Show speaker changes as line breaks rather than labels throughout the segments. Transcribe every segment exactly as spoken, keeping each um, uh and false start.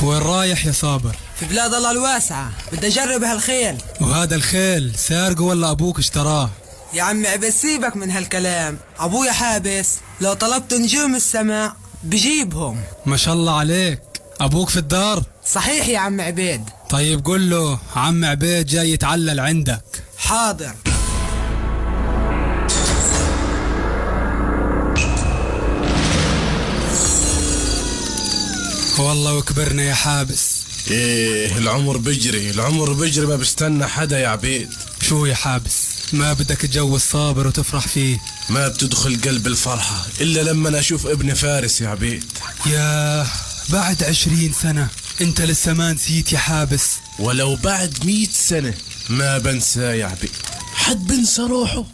وين رايح يا صابر؟
في بلاد الله الواسعة، بدي أجرب هالخيل.
وهذا الخيل سارقه ولا أبوك اشتراه؟
يا عمي عبس سيبك من هالكلام، أبويا حابس، لو طلبت نجوم السماء بجيبهم.
ما شاء الله عليك، أبوك في الدار؟
صحيح يا عم عبيد.
طيب قل له عم عبيد جاي يتعلل عندك.
حاضر.
والله وكبرنا يا حابس.
ايه العمر بجري، العمر بجري ما بستنى حدا يا عبيد.
شو يا حابس، ما بدك تجوز صابر وتفرح فيه؟
ما بتدخل قلب الفرحة إلا لما أنا أشوف ابن فارس يا عبيد.
ياه بعد عشرين سنة انت لسه ما نسيت يا حابس؟
ولو بعد مئة سنة ما بنساه يا عبيد. حد بنسى روحه؟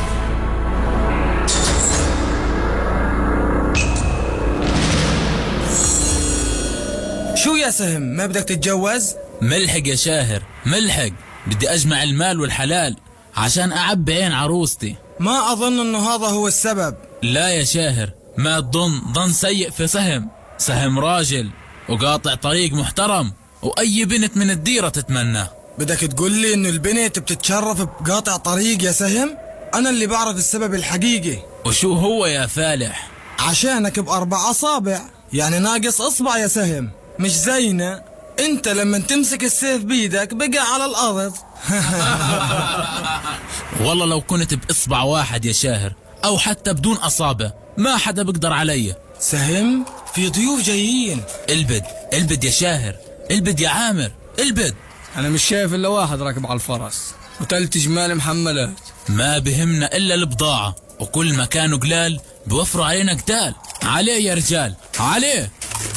شو يا سهم، ما بدك تتجوز؟
ملحق يا شاهر ملحق، بدي أجمع المال والحلال عشان أعبي عين عروستي.
ما أظن أنه هذا هو السبب.
لا يا شاهر ما تظن ظن سيء في سهم. سهم راجل وقاطع طريق محترم وأي بنت من الديرة تتمناه.
بدك تقول لي إنه البنت بتتشرف بقاطع طريق يا سهم؟ أنا اللي بعرف السبب الحقيقي.
وشو هو يا فالح؟
عشانك بأربع أصابع، يعني ناقص إصبع يا سهم، مش زينا انت لما تمسك السيف بيدك بقى على الارض.
والله لو كنت باصبع واحد يا شاهر او حتى بدون اصابع ما حدا بقدر علي.
سهم في ضيوف جايين.
البد البد يا شاهر، البد يا عامر، البد.
انا مش شايف الا واحد راكب على الفرس وتلت جمال محملات.
ما بهمنا الا البضاعة، وكل ما كانوا قلال بوفروا علينا قتال. عليه يا رجال عليه.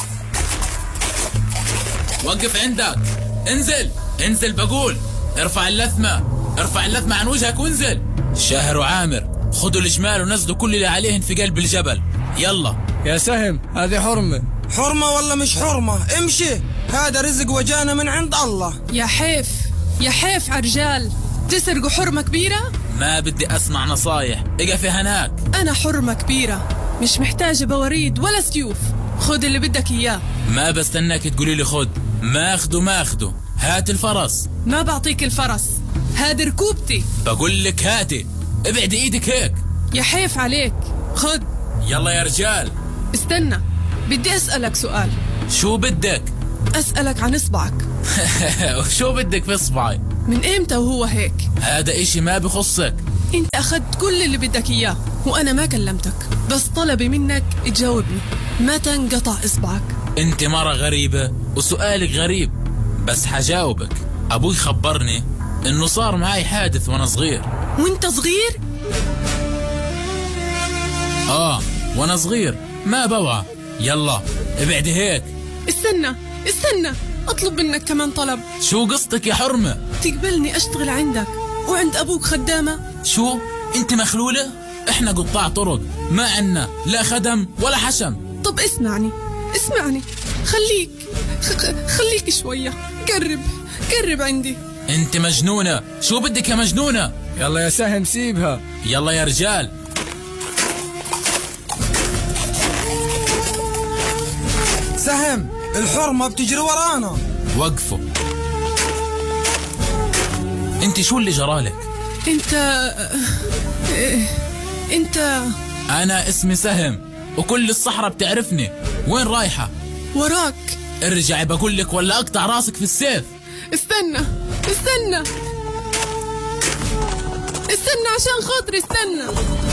وقف عندك، انزل انزل بقول، ارفع اللثمة ارفع اللثمة عن وجهك وانزل. شاهر وعامر خدوا الجمال ونزلوا كل اللي عليهن في قلب الجبل، يلا.
يا سهم هذه حرمة.
حرمة ولا مش حرمة، امشي، هذا رزق وجانا من عند الله.
يا حيف يا حيف عرجال، تسرقوا حرمة كبيرة؟
ما بدي اسمع نصايح، اقفي هناك.
انا حرمة كبيرة مش محتاجة بوريد ولا سيوف، خد اللي بدك اياه.
ما بستناك تقولي لي خد، ما اخده ما اخده، هات الفرس.
ما بعطيك الفرس، هذه ركوبتي.
بقول لك هاتي، ابعدي ايدك هيك.
يا حيف عليك، خد.
يلا يا رجال.
استنى، بدي اسألك سؤال.
شو بدك؟
اسألك عن اصبعك.
وشو بدك في اصبعي؟
من امتى وهو هيك؟
هذا اشي ما بخصك.
انت اخذت كل اللي بدك اياه وانا ما كلمتك، بس طلبي منك تجاوبني، متى انقطع اصبعك؟
انت مرة غريبة وسؤالك غريب، بس حجاوبك. ابوي خبرني انه صار معي حادث وانا صغير.
وانت صغير؟
اه وانا صغير ما بوعى. يلا ابعدي هيك.
استنى استنى، اطلب منك كمان طلب.
شو قصتك يا حرمة؟
تقبلني اشتغل عندك وعند ابوك خدامة؟
شو انت مخلولة؟ احنا قطاع طرق، ما عنا لا خدم ولا حشم.
طب اسمعني اسمعني، خليك خليك شوية، قرب قرب عندي.
انت مجنونة، شو بدك يا مجنونة؟
يلا يا سهم سيبها.
يلا يا رجال.
سهم الحرمة بتجري ورانا.
وقفوا. انت شو اللي جرالك؟
انت انت
انا اسمي سهم وكل الصحراء بتعرفني. وين رايحة؟
وراك.
ارجعي بقول لك ولا اقطع راسك في السيف.
استنى استنى استنى عشان خاطري استنى.